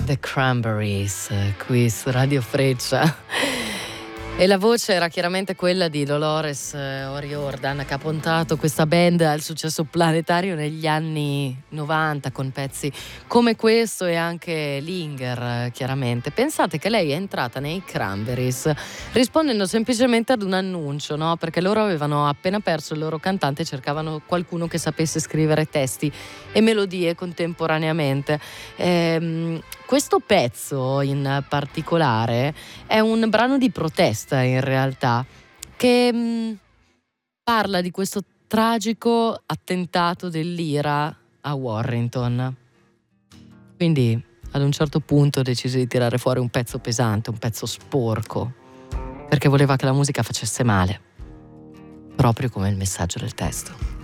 The Cranberries, qui su Radio Freccia. E la voce era chiaramente quella di Dolores O'Riordan, che ha puntato questa band al successo planetario negli anni 90 con pezzi come questo e anche Linger, chiaramente. Pensate che lei è entrata nei Cranberries rispondendo semplicemente ad un annuncio, no? Perché loro avevano appena perso il loro cantante e cercavano qualcuno che sapesse scrivere testi e melodie contemporaneamente. Questo pezzo in particolare è un brano di protesta, in realtà, che parla di questo tragico attentato dell'IRA a Warrington. Quindi ad un certo punto ho deciso di tirare fuori un pezzo pesante, un pezzo sporco, perché voleva che la musica facesse male, proprio come il messaggio del testo.